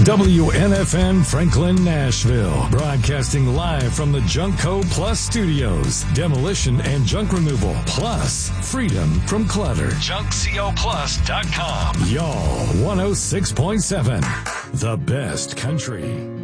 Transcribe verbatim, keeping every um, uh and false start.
W N F N Franklin, Nashville. Broadcasting live from the Junkco Plus studios. Demolition and junk removal. Plus, freedom from clutter. junk co plus dot com. Y'all, one oh six point seven. The best country.